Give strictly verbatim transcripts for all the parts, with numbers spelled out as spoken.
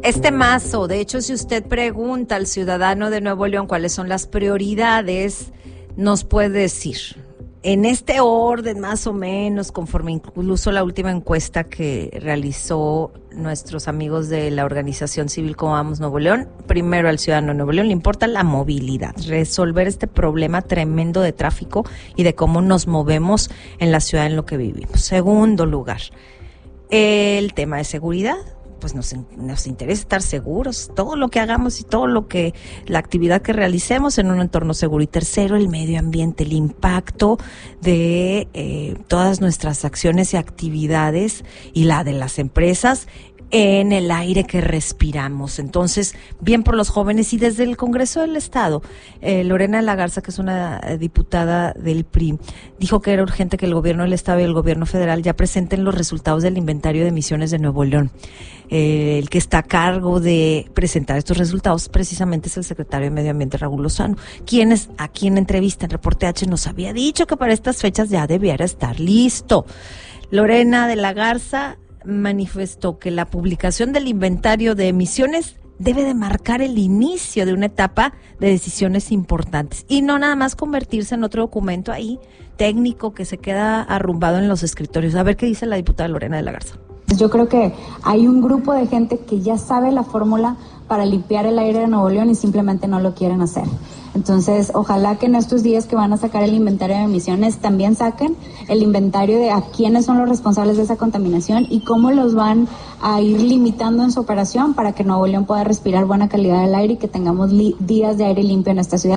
Este mazo, de hecho, si usted pregunta al ciudadano de Nuevo León cuáles son las prioridades, nos puede decir, en este orden más o menos, conforme incluso la última encuesta que realizó nuestros amigos de la organización civil Como Vamos Nuevo León, primero al ciudadano de Nuevo León le importa la movilidad, resolver este problema tremendo de tráfico y de cómo nos movemos en la ciudad en lo que vivimos. Segundo lugar, el tema de seguridad. Pues nos, nos interesa estar seguros, todo lo que hagamos y todo lo que, la actividad que realicemos en un entorno seguro. Y tercero, el medio ambiente, el impacto de eh, todas nuestras acciones y actividades y la de las empresas en el aire que respiramos. Entonces, bien por los jóvenes. Y desde el Congreso del Estado, eh, Lorena de la Garza, que es una eh, diputada del P R I, dijo que era urgente que el gobierno del Estado y el gobierno federal ya presenten los resultados del inventario de emisiones de Nuevo León. Eh, el que está a cargo de presentar estos resultados precisamente es el secretario de Medio Ambiente, Raúl Lozano, quien es, aquí en entrevista en Reporte H nos había dicho que para estas fechas ya debiera estar listo. Lorena de la Garza manifestó que la publicación del inventario de emisiones debe de marcar el inicio de una etapa de decisiones importantes y no nada más convertirse en otro documento ahí técnico que se queda arrumbado en los escritorios. A ver qué dice la diputada Lorena de la Garza. Yo creo que hay un grupo de gente que ya sabe la fórmula para limpiar el aire de Nuevo León y simplemente no lo quieren hacer. Entonces, ojalá que en estos días que van a sacar el inventario de emisiones también saquen el inventario de a quiénes son los responsables de esa contaminación y cómo los van a ir limitando en su operación para que Nuevo León pueda respirar buena calidad del aire y que tengamos li- días de aire limpio en esta ciudad.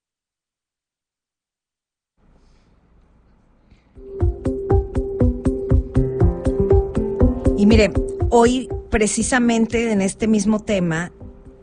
Y mire, hoy precisamente en este mismo tema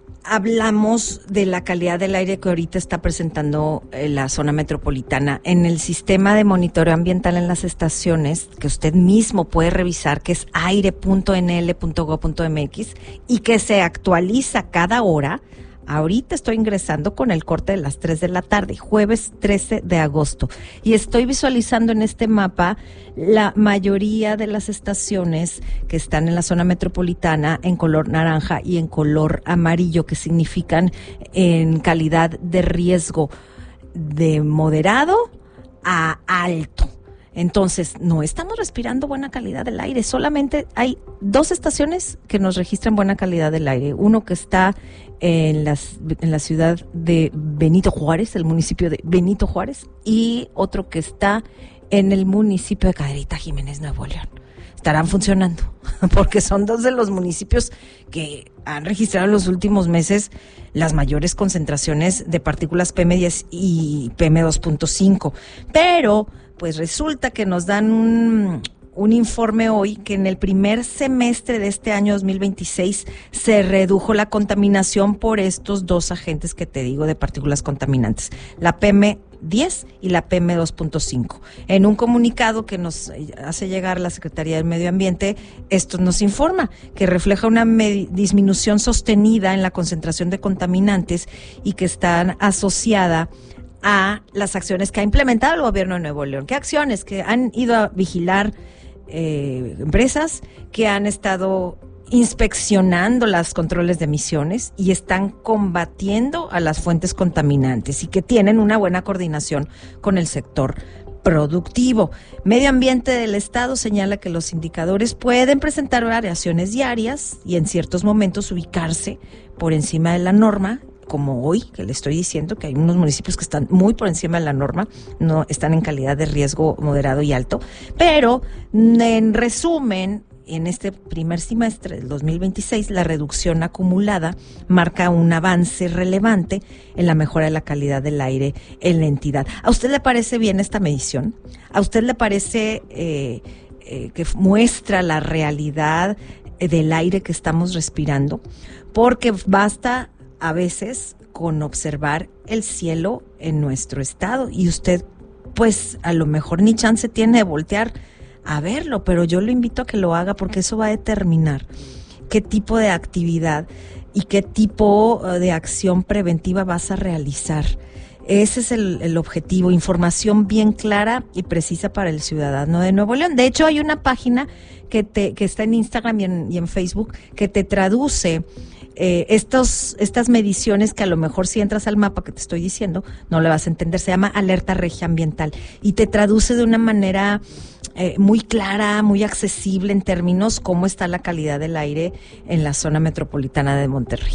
hablamos de la calidad del aire que ahorita está presentando la zona metropolitana. En el sistema de monitoreo ambiental en las estaciones, que usted mismo puede revisar, que es aire punto ene ele punto gob punto eme equis y que se actualiza cada hora. Ahorita estoy ingresando con el corte de las tres de la tarde, jueves trece de agosto, y estoy visualizando en este mapa la mayoría de las estaciones que están en la zona metropolitana en color naranja y en color amarillo, que significan en calidad de riesgo de moderado a alto. Entonces, no estamos respirando buena calidad del aire, solamente hay dos estaciones que nos registran buena calidad del aire. Uno que está en, las, en la ciudad de Benito Juárez, el municipio de Benito Juárez, y otro que está en el municipio de Cadereyta Jiménez, Nuevo León. Estarán funcionando, porque son dos de los municipios que han registrado en los últimos meses las mayores concentraciones de partículas pe eme diez y pe eme dos punto cinco. Pero pues resulta que nos dan un, un informe hoy que en el primer semestre de este año dos mil veintiséis se redujo la contaminación por estos dos agentes que te digo de partículas contaminantes, la pe eme diez y la pe eme dos punto cinco. En un comunicado que nos hace llegar la Secretaría del Medio Ambiente, esto nos informa que refleja una med- disminución sostenida en la concentración de contaminantes y que están asociada a las acciones que ha implementado el gobierno de Nuevo León. ¿Qué acciones? Que han ido a vigilar eh, empresas, que han estado inspeccionando los controles de emisiones y están combatiendo a las fuentes contaminantes y que tienen una buena coordinación con el sector productivo. Medio Ambiente del Estado señala que los indicadores pueden presentar variaciones diarias y en ciertos momentos ubicarse por encima de la norma, como hoy, que le estoy diciendo que hay unos municipios que están muy por encima de la norma, no están en calidad de riesgo moderado y alto, pero en resumen, en este primer semestre del dos mil veintiséis, la reducción acumulada marca un avance relevante en la mejora de la calidad del aire en la entidad. ¿A usted le parece bien esta medición? ¿A usted le parece eh, eh, que muestra la realidad del aire que estamos respirando? Porque basta a veces con observar el cielo en nuestro estado y usted pues a lo mejor ni chance tiene de voltear a verlo, pero yo lo invito a que lo haga porque eso va a determinar qué tipo de actividad y qué tipo de acción preventiva vas a realizar. Ese es el, el objetivo, información bien clara y precisa para el ciudadano de Nuevo León. De hecho, hay una página que te que está en Instagram y en, y en Facebook que te traduce eh, estos, estas mediciones que a lo mejor si entras al mapa que te estoy diciendo, no le vas a entender, se llama alerta regia ambiental y te traduce de una manera eh, muy clara, muy accesible en términos cómo está la calidad del aire en la zona metropolitana de Monterrey.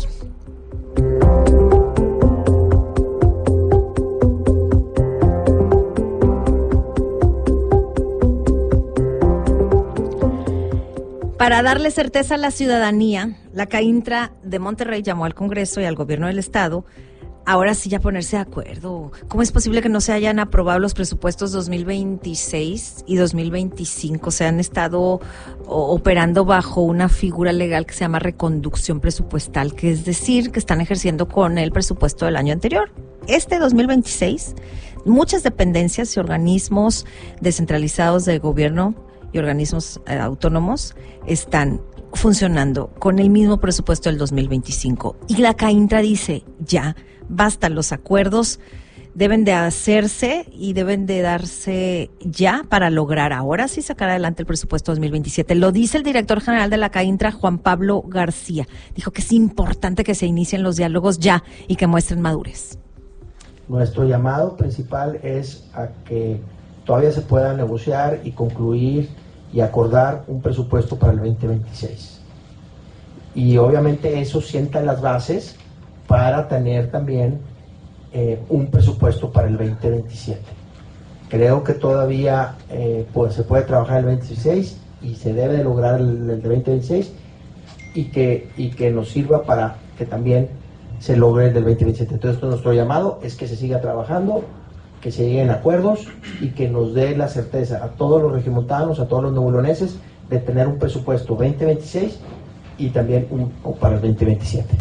Para darle certeza a la ciudadanía, la CAINTRA de Monterrey llamó al Congreso y al Gobierno del Estado ahora sí ya ponerse de acuerdo. ¿Cómo es posible que no se hayan aprobado los presupuestos dos mil veintiséis y dos mil veinticinco? Se han estado operando bajo una figura legal que se llama reconducción presupuestal, que es decir, que están ejerciendo con el presupuesto del año anterior. Este dos mil veintiséis, muchas dependencias y organismos descentralizados del gobierno y organismos eh, autónomos están funcionando con el mismo presupuesto del dos mil veinticinco. Y la CAINTRA dice, ya, basta, los acuerdos deben de hacerse y deben de darse ya para lograr ahora sí sacar adelante el presupuesto dos mil veintisiete. Lo dice el director general de la CAINTRA, Juan Pablo García. Dijo que es importante que se inicien los diálogos ya y que muestren madurez. Nuestro llamado principal es a que todavía se pueda negociar y concluir y acordar un presupuesto para el veinte veintiséis. Y obviamente eso sienta las bases para tener también eh, un presupuesto para el veinte veintisiete. Creo que todavía eh, pues, se puede trabajar el veinte veintiséis y se debe de lograr el, el de veinte veintiséis y que, y que nos sirva para que también se logre el del veinte veintisiete. Entonces nuestro llamado es que se siga trabajando, que se lleguen a acuerdos y que nos dé la certeza a todos los regiomontanos, a todos los nuevoleoneses, de tener un presupuesto veinte veintiséis y también un para el veinte veintisiete.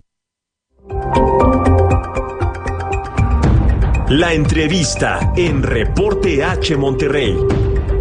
La entrevista en Reporte H Monterrey.